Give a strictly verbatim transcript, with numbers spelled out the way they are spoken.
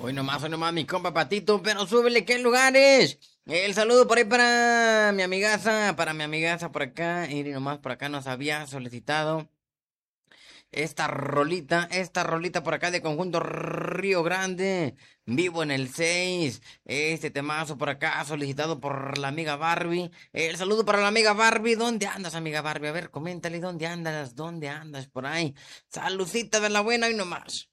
Hoy nomás, hoy nomás, mi compa Patito, pero súbele, ¿qué lugares? El saludo por ahí para mi amigaza, para mi amigaza por acá, y nomás por acá nos había solicitado esta rolita, esta rolita por acá de Conjunto Río Grande, vivo en el seis, este temazo por acá solicitado por la amiga Barbie. El saludo para la amiga Barbie, ¿dónde andas, amiga Barbie? A ver, coméntale, ¿dónde andas? ¿Dónde andas por ahí? Saludcita de la buena y nomás.